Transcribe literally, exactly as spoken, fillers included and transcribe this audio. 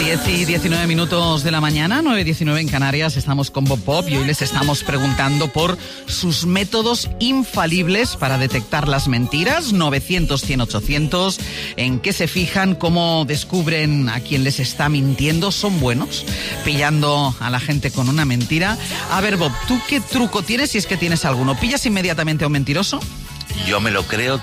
diez y diecinueve minutos de la mañana, nueve y diecinueve en Canarias, estamos con Bob Pop y hoy les estamos preguntando por sus métodos infalibles para detectar las mentiras. Novecientos, cien, ochocientos. ¿En qué se fijan? ¿Cómo descubren a quién les está mintiendo? ¿Son buenos pillando a la gente con una mentira? A ver, Bob, ¿tú qué truco tienes, si es que tienes alguno? ¿Pillas inmediatamente a un mentiroso? Yo me lo creo